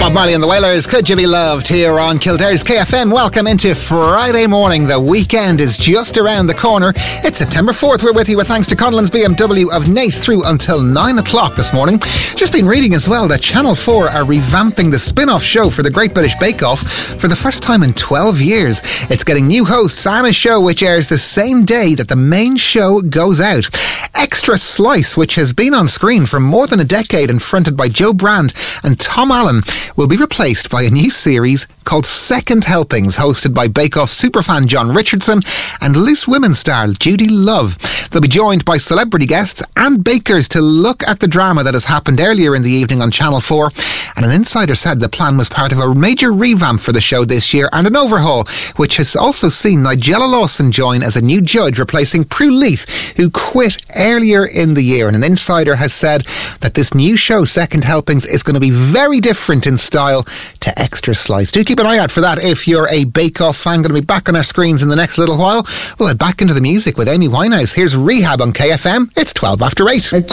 Bob Marley and the Wailers, Could You Be Loved, here on Kildare's KFM. Welcome into Friday morning. The weekend is just around the corner. It's September 4th. We're with you with thanks to Connellan's BMW of Naas through until 9 o'clock this morning. Just been reading as well that Channel 4 are revamping the spin-off show for the Great British Bake Off for the first time in 12 years. It's getting new hosts and a show which airs the same day that the main show goes out. Extra Slice, which has been on screen for more than a decade and fronted by Joe Brand and Tom Allen, will be replaced by a new series called Second Helpings, hosted by Bake Off superfan John Richardson and Loose Women star Judy Love. They'll be joined by celebrity guests and bakers to look at the drama that has happened earlier in the evening on Channel 4. And an insider said the plan was part of a major revamp for the show this year and an overhaul, which has also seen Nigella Lawson join as a new judge, replacing Prue Leith, who quit earlier in the year. And an insider has said that this new show, Second Helpings, is going to be very different in style to Extra Slice. Do keep an eye out for that if you're a Bake Off fan. Going to be back on our screens in the next little while. We'll head back into the music with Amy Winehouse. Here's Rehab on KFM. It's 12 after 8.